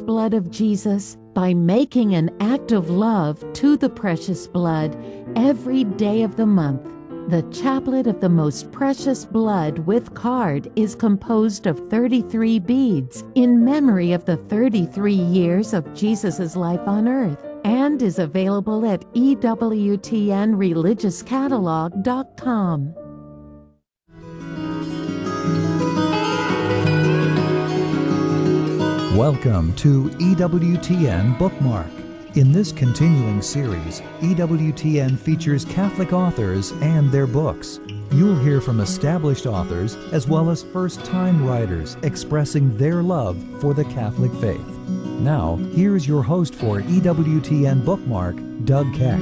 blood of Jesus by making an act of love to the precious blood every day of the month. The Chaplet of the Most Precious Blood with card is composed of 33 beads in memory of the 33 years of Jesus' life on earth and is available at EWTNReligiousCatalog.com. Welcome to EWTN Bookmark. In this continuing series, EWTN features Catholic authors and their books. You'll hear from established authors as well as first-time writers expressing their love for the Catholic faith. Now, here's your host for EWTN Bookmark, Doug Keck.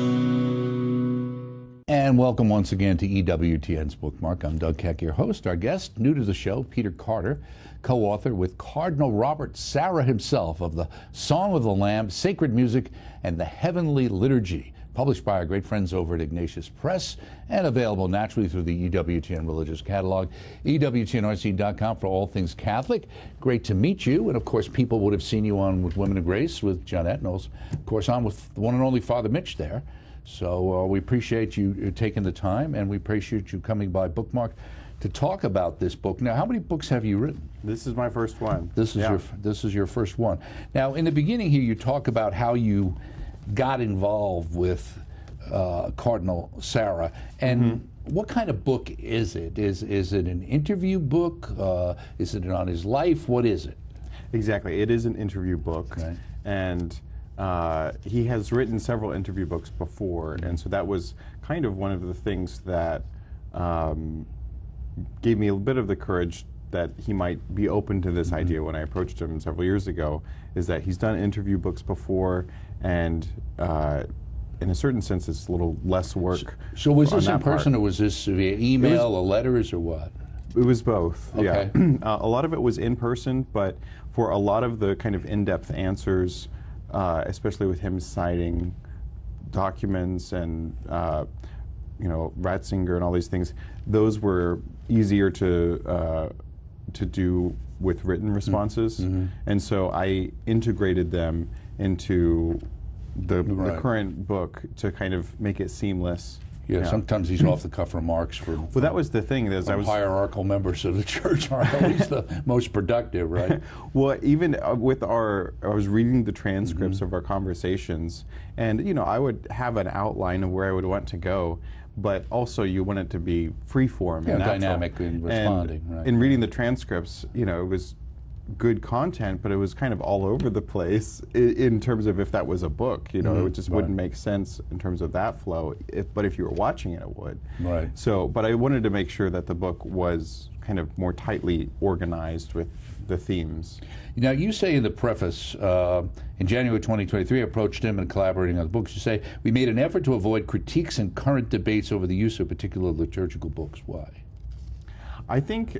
And welcome once again to EWTN's Bookmark. I'm Doug Keck, your host. Our guest, new to the show, Peter Carter, co-author with Cardinal Robert Sarah himself of the Song of the Lamb, Sacred Music, and the Heavenly Liturgy, published by our great friends over at Ignatius Press and available naturally through the EWTN Religious Catalog, EWTNRC.com for all things Catholic. Great to meet you. And of course, people would have seen you on with Women of Grace with John Etnals. Of course, I'm with the one and only Father Mitch there. So we appreciate you taking the time, and we appreciate you coming by Bookmark to talk about this book. Now, how many books have you written? This is my first one. This is your first one. Now, in the beginning here, you talk about how you got involved with Cardinal Sarah, and what kind of book is it? Is it an interview book? Is it on his life? What is it? Exactly. It is an interview book, and he has written several interview books before, and so that was kind of one of the things that gave me a bit of the courage that he might be open to this idea when I approached him several years ago, is that he's done interview books before, and in a certain sense it's a little less work. So was this in person, or was this via email or letters, or what? It was both, okay. Yeah. A lot of it was in person, but for a lot of the kind of in-depth answers, especially with him citing documents and Ratzinger and all these things, those were easier to do with written responses, and so I integrated them into the current book to kind of make it seamless. Yeah, sometimes these off-the-cuff remarks from that was the thing. Hierarchical members of the church aren't always the most productive, right? Well, even with I was reading the transcripts of our conversations, and I would have an outline of where I would want to go, but also you want it to be free-form and natural. Dynamic in responding. And right. in reading the transcripts, it was good content, but it was kind of all over the place in terms of if that was a book. It just wouldn't make sense in terms of that flow. But if you were watching it, it would. Right. So, but I wanted to make sure that the book was kind of more tightly organized with the themes. Now, you say in the preface, in January 2023, I approached him and collaborating on the books. You say, we made an effort to avoid critiques and current debates over the use of particular liturgical books. Why? I think,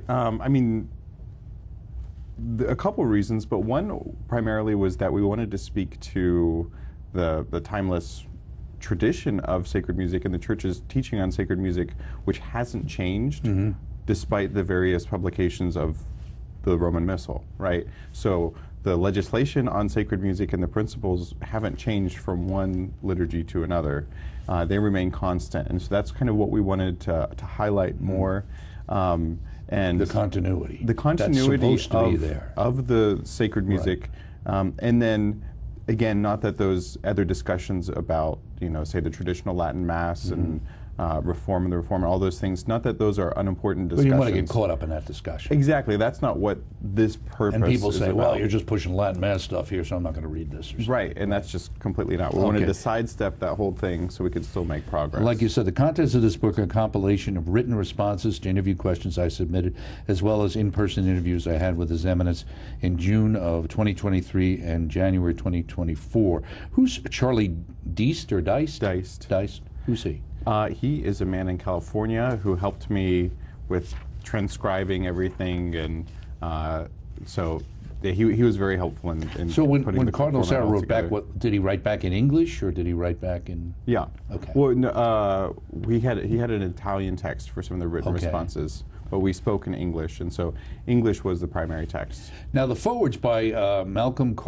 a couple of reasons, but one primarily was that we wanted to speak to the timeless tradition of sacred music and the Church's teaching on sacred music, which hasn't changed despite the various publications of the Roman Missal, right? So the legislation on sacred music and the principles haven't changed from one liturgy to another. They remain constant, and so that's kind of what we wanted to highlight more. And the continuity that's supposed to be there of the sacred music, and then again, not that those other discussions about say the traditional Latin Mass and Reform and the Reform and all those things, not that those are unimportant discussions. But you want to get caught up in that discussion. Exactly, that's not what this purpose is. And people say, about. well, you're just pushing Latin Mass stuff here, so I'm not going to read this. Right, and that's just completely not. We wanted to sidestep that whole thing so we could still make progress. Like you said, the contents of this book are a compilation of written responses to interview questions I submitted, as well as in-person interviews I had with His Eminence in June of 2023 and January 2024. Who's Charlie Deist or Deist? Deist. Who's he? He is a man in California who helped me with transcribing everything, and so he was very helpful in So when putting the Cardinal Sarah wrote together. back, did he write back in English or did he write back in? Yeah. Okay. Well, no, he had an Italian text for some of the written responses, but we spoke in English, and so English was the primary text. Now the foreword's by Malcolm